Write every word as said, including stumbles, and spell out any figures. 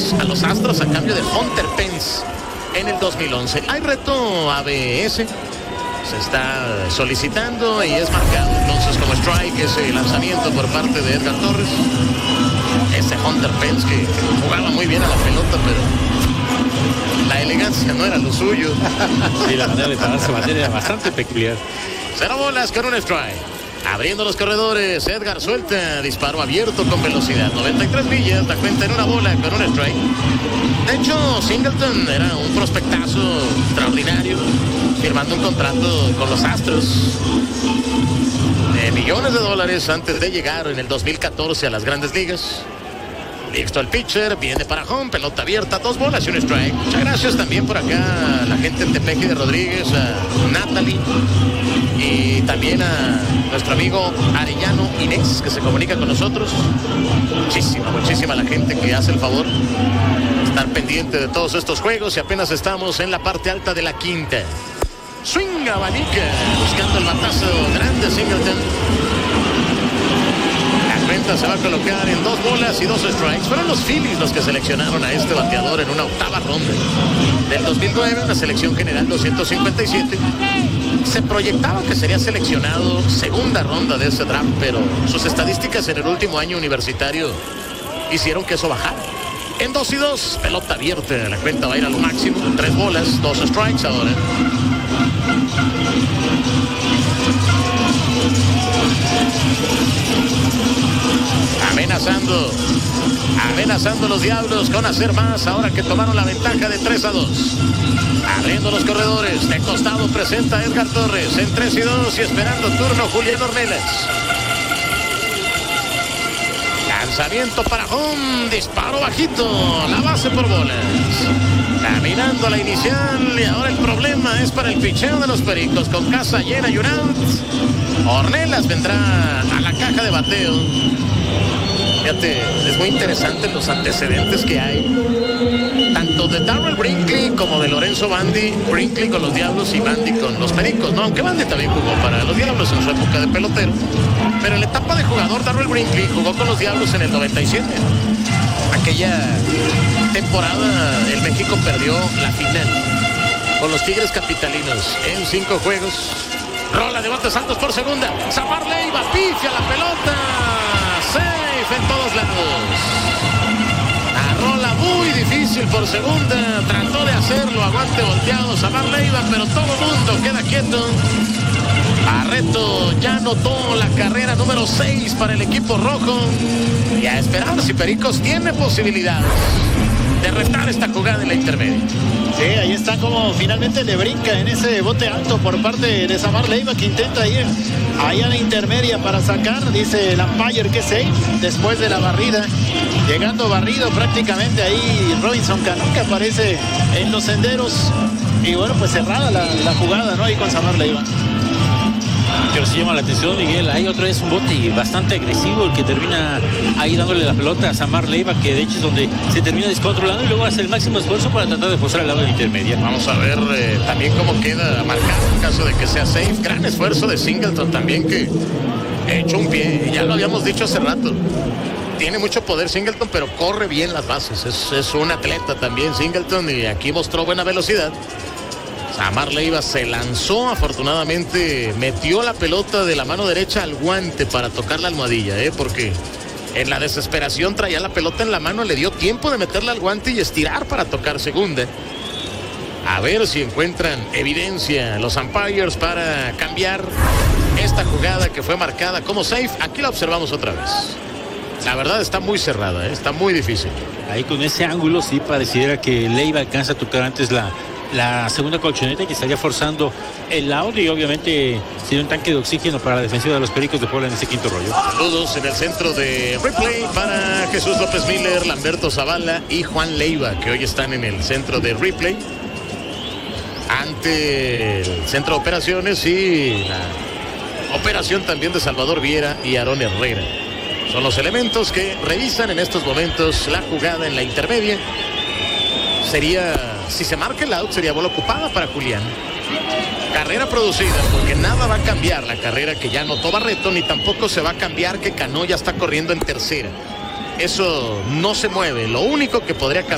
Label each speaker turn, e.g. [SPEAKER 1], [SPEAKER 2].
[SPEAKER 1] Dodgers a los Astros a cambio de Hunter Pence en el dos mil once. Hay reto A B S, se está solicitando y es marcado entonces como strike ese lanzamiento por parte de Edgar Torres. Ese Hunter Pence que jugaba muy bien a la pelota, pero la elegancia no era lo suyo.
[SPEAKER 2] Sí, la manera de pararse bater era bastante peculiar.
[SPEAKER 1] Cero bolas con un strike. Abriendo los corredores, Edgar suelta, disparo abierto con velocidad, noventa y tres millas, la cuenta en una bola con un strike. De hecho, Singleton era un prospectazo extraordinario, firmando un contrato con los Astros de millones de dólares antes de llegar en el dos mil catorce a las grandes ligas. Listo el pitcher, viene para home, pelota abierta, dos bolas y un strike. Muchas gracias también por acá a la gente en Tepeji de Rodríguez, a Natalie y también a nuestro amigo Arellano Inés, que se comunica con nosotros. Muchísima, muchísima la gente que hace el favor de estar pendiente de todos estos juegos y apenas estamos en la parte alta de la quinta. Swing abanica, buscando el batazo grande Singleton. Se va a colocar en dos bolas y dos strikes. Fueron los Phillies los que seleccionaron a este bateador en una octava ronda del dos mil nueve, una selección general doscientos cincuenta y siete. Se proyectaba que sería seleccionado segunda ronda de ese draft, pero sus estadísticas en el último año universitario hicieron que eso bajara. En dos y dos, pelota abierta, la cuenta va a ir a lo máximo, tres bolas, dos strikes ahora. Amenazando, amenazando los Diablos con hacer más ahora que tomaron la ventaja de tres a dos. Abriendo los corredores, de costado presenta Edgar Torres en tres y dos y esperando turno Julián Ornelas. Lanzamiento para home, disparo bajito, la base por bolas. Caminando la inicial y ahora el problema es para el picheo de los Pericos con casa llena y un out. Ornelas vendrá a la caja de bateo. Fíjate, es muy interesante los antecedentes que hay, tanto de Darrell Brinkley como de Lorenzo Bandy. Brinkley con los Diablos y Bandy con los Pericos, ¿no? Aunque Bandy también jugó para los Diablos en su época de pelotero. Pero en la etapa de jugador, Darrell Brinkley jugó con los Diablos en el noventa y siete. Aquella temporada el México perdió la final con los Tigres Capitalinos en cinco juegos. Rola de bate Santos por segunda. Samar Leiva pifia la pelota. Safe en todos lados. La rola muy difícil por segunda. Trató de hacerlo. Aguante volteado Samar Leiva, pero todo el mundo queda quieto. Barreto ya anotó la carrera número seis para el equipo rojo. Y a esperar si Pericos tiene posibilidades de retar esta jugada en la intermedia.
[SPEAKER 3] Sí, ahí está como finalmente le brinca en ese bote alto por parte de Samar Leiva, que intenta ir ahí a la intermedia para sacar, dice el umpire que safe después de la barrida, llegando barrido prácticamente ahí Robinson Cano, que aparece en los senderos, y bueno, pues cerrada la, la jugada, ¿no? Ahí con Samar Leiva.
[SPEAKER 2] Pero sí llama la atención, Miguel, hay otra vez un bote bastante agresivo, el que termina ahí dándole la pelota a Samar Leiva, que de hecho es donde se termina descontrolando y luego hace el máximo esfuerzo para tratar de posar al lado de la intermedia.
[SPEAKER 1] Vamos a ver eh, también cómo queda marcado en caso de que sea safe. Gran esfuerzo de Singleton también, que echó un pie, ya lo habíamos dicho hace rato. Tiene mucho poder Singleton, pero corre bien las bases, es, es un atleta también Singleton, y aquí mostró buena velocidad. Samar Leiva se lanzó, afortunadamente metió la pelota de la mano derecha al guante para tocar la almohadilla, ¿eh? Porque en la desesperación traía la pelota en la mano, le dio tiempo de meterla al guante y estirar para tocar segunda. A ver si encuentran evidencia los umpires para cambiar esta jugada que fue marcada como safe. Aquí la observamos otra vez. La verdad está muy cerrada, ¿eh? Está muy difícil.
[SPEAKER 2] Ahí con ese ángulo sí pareciera que Leiva alcanza a tocar antes la la segunda colchoneta, que estaría forzando el out, y obviamente sería un tanque de oxígeno para la defensiva de los Pericos de Puebla en ese quinto rollo.
[SPEAKER 1] Saludos en el centro de replay para Jesús López Miller, Lamberto Zavala y Juan Leiva, que hoy están en el centro de replay ante el centro de operaciones y la operación también de Salvador Viera y Aarón Herrera. Son los elementos que revisan en estos momentos la jugada en la intermedia. Sería, si se marca el out, sería bola ocupada para Julián. Carrera producida, porque nada va a cambiar la carrera que ya anotó Barreto, ni tampoco se va a cambiar que Cano ya está corriendo en tercera. Eso no se mueve. Lo único que podría cambiar